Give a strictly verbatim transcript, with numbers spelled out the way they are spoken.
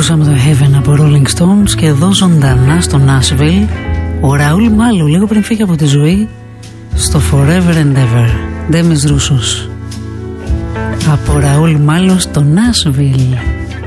Ακούσαμε το Heaven από Rolling Stones και εδώ ζωντανά στο Nashville ο Ραούλ Μάλου λίγο πριν φύγει από τη ζωή στο Forever and Ever. Ντέμις Ρούσος από Ραούλ Μάλου στο Nashville.